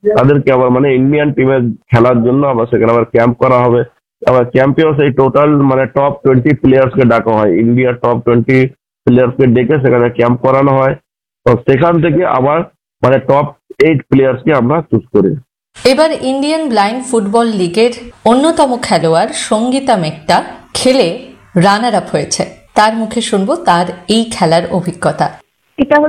তাদেরকে আবার মানে ইন্ডিয়ান টিমের খেলার জন্য আবার সেখানে আবার ক্যাম্প করা হবে। আবার ক্যাম্পেও সেই টোটাল মানে টপ 20 প্লেয়ার্সকে ডাকা হয়, ইন্ডিয়ার টপ 20 প্লেয়ার্সকে ডেকে সেখানে ক্যাম্প করানো হয়। তো সেখান থেকে আবার মানে টপ 8 প্লেয়ার্সকে আমরা চুজ করি। এবার ইন্ডিয়ান ব্লাইন্ড ফুটবল লিগের অন্যতম খেলোয়াড় সঙ্গীতা মেক্তা খেলে রানার আপ হয়েছে। তার মুখে শুনবো তার এই খেলার অভিজ্ঞতা। এটা